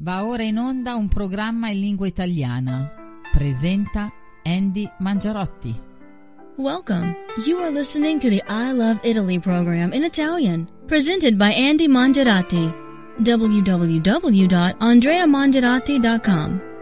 Va ora in onda un programma in lingua italiana. Presenta Andy Mangiarotti. Welcome. You are listening to the I Love Italy program in Italian, presented by Andy Mangiarotti. www.andreamangiarotti.com